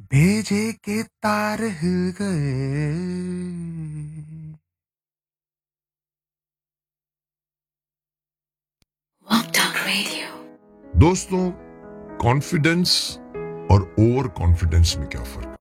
भेजे के तार हिल गए। Lockdown Radio. दोस्तों, कॉन्फिडेंस और ओवर कॉन्फिडेंस में क्या फर्क है?